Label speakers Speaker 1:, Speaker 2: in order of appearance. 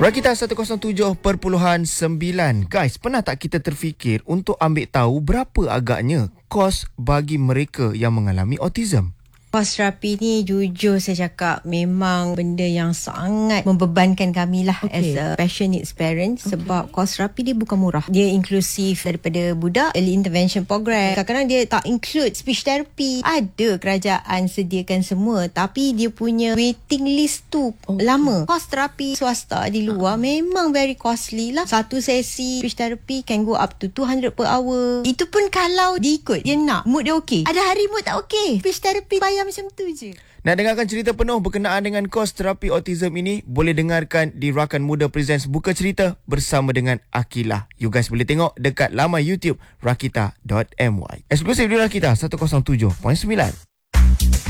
Speaker 1: Rakita 107.9. Guys, pernah tak kita terfikir untuk ambil tahu berapa agaknya kos bagi mereka yang mengalami autism?
Speaker 2: Kos terapi ni jujur saya cakap memang benda yang sangat membebankan kami lah as a special needs parent sebab kos terapi dia bukan murah. Dia inklusif daripada budak, early intervention program. Kadang-kadang dia tak include speech therapy. Ada kerajaan sediakan semua tapi dia punya waiting list tu lama. Kos terapi swasta di luar memang very costly lah. Satu sesi speech therapy can go up to 200 per hour. Itu pun kalau diikut dia nak, mood dia okey. Ada hari mood tak okey, speech therapy bayar macam tu je.
Speaker 1: Nak dengarkan cerita penuh berkenaan dengan kos terapi autism ini, boleh dengarkan di Rakan Muda Presents Buka Cerita bersama dengan Akilah. You guys boleh tengok dekat laman YouTube rakita.my. Eksklusif di Rakita 107.9.